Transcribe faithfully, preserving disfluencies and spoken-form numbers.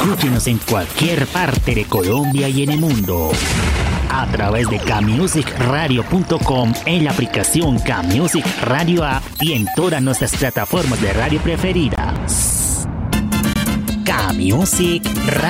Escúchenos en cualquier parte de Colombia y en el mundo a través de camusic radio punto com, en la aplicación Camusic Radio App y en todas nuestras plataformas de radio preferidas. Camusic Radio.